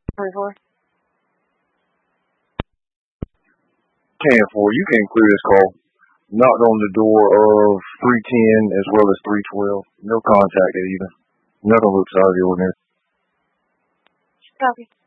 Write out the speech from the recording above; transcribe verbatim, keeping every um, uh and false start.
twenty-four. ten four, you can clear this call. Knocked on the door of three ten as well as three twelve. No contact either. Nothing looks out of the ordinary. Copy.